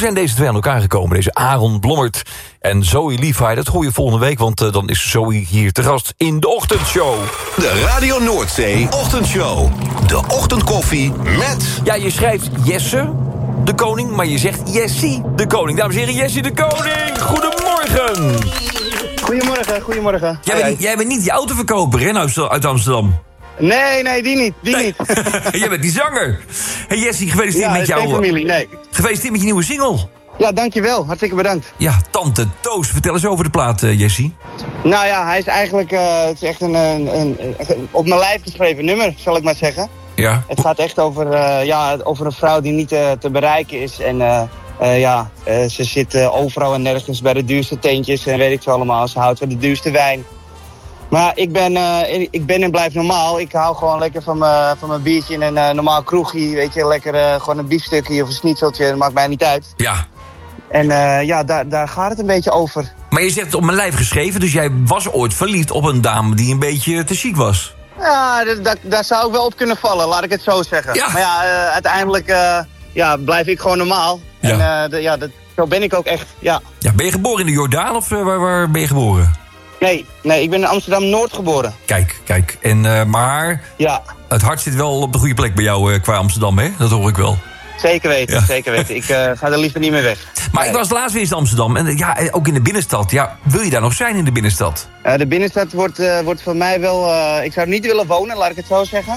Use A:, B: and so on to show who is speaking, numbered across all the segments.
A: zijn deze twee aan elkaar gekomen? Deze Aaron Blommert en Zoe Levi. Dat hoor je volgende week, want dan is Zoe hier te gast in de ochtendshow.
B: De Radio Noordzee Ochtendshow. De ochtendkoffie met...
A: Ja, je schrijft Jesse de Koning, maar je zegt Jessie de Koning. Dames en heren, Jessie de Koning, goedemorgen.
C: Goedemorgen.
A: Jij bent niet die autoverkoper, hè, uit Amsterdam?
C: Nee, die niet.
A: Jij bent die zanger. Hey Jessie, gefeliciteerd met
C: jouw familie, nee.
A: Gefeliciteerd met je nieuwe single.
C: Ja, dankjewel. Hartstikke bedankt.
A: Ja, Tante Toos. Vertel eens over de plaat, Jessie.
C: Nou ja, hij is eigenlijk het is echt een op mijn lijf geschreven nummer, zal ik maar zeggen.
A: Ja.
C: Het gaat echt over een vrouw die niet te bereiken is. En ze zit overal en nergens bij de duurste tentjes en weet ik veel allemaal. Ze houdt van de duurste wijn. Maar ik ben en blijf normaal. Ik hou gewoon lekker van mijn biertje in een normaal kroegje. Weet je, lekker gewoon een biefstukje of een schnitzeltje. Dat maakt mij niet uit.
A: Ja.
C: En daar gaat het een beetje over.
A: Maar je zegt het op mijn lijf geschreven, dus jij was ooit verliefd op een dame die een beetje te chic was.
C: Ja, daar zou ik wel op kunnen vallen, laat ik het zo zeggen. Ja. Maar uiteindelijk blijf ik gewoon normaal.
A: Ja.
C: En zo ben ik ook echt, ja.
A: Ja, ben je geboren in de Jordaan of waar ben je geboren?
C: Nee, ik ben in Amsterdam-Noord geboren.
A: Kijk. En, maar
C: ja.
A: Het hart zit wel op de goede plek bij jou qua Amsterdam, hè? Dat hoor ik wel.
C: Zeker weten. Ik ga er liever niet meer weg.
A: Maar ik was laatst weer in Amsterdam. En ja, ook in de binnenstad. Ja, wil je daar nog zijn in de binnenstad?
C: De binnenstad wordt voor mij wel... ik zou er niet willen wonen, laat ik het zo zeggen.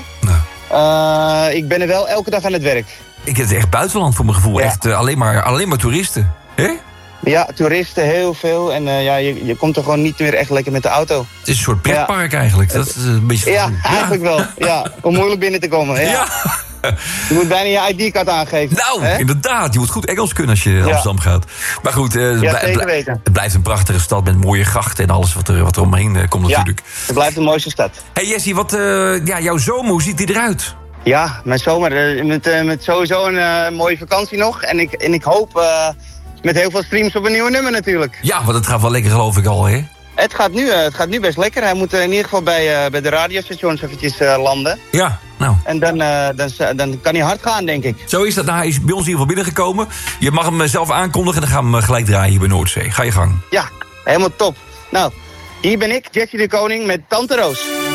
A: Nou.
C: Ik ben er wel elke dag aan het werk.
A: Ik heb het echt buitenland voor mijn gevoel. Ja. Echt alleen maar toeristen. Hè?
C: Ja, toeristen, heel veel. En je komt er gewoon niet meer echt lekker met de auto.
A: Het is een soort pretpark eigenlijk. Dat is een beetje...
C: Ja, eigenlijk wel. Ja, om moeilijk binnen te komen. Ja. Je moet bijna je ID-kaart aangeven.
A: Nou, inderdaad. Je moet goed Engels kunnen als je naar Amsterdam gaat. Maar goed,
C: zeker weten.
A: Het blijft een prachtige stad met mooie grachten en alles wat er omheen komt natuurlijk.
C: Het blijft een mooiste stad.
A: Hey Jessie, jouw zomer, hoe ziet die eruit?
C: Ja, mijn zomer. Met sowieso een mooie vakantie nog. En ik hoop met heel veel streams op een nieuwe nummer natuurlijk. Ja,
A: want het gaat wel lekker geloof ik al, hè?
C: Het gaat nu best lekker. Hij moet in ieder geval bij de radiostations eventjes landen.
A: Ja, nou.
C: En dan kan hij hard gaan, denk ik.
A: Zo is dat. Nou, hij is bij ons in ieder geval binnengekomen. Je mag hem zelf aankondigen en dan gaan we hem gelijk draaien hier bij Noordzee. Ga je gang.
C: Ja, helemaal top. Nou, hier ben ik, Jessie de Koning met Tante Roos.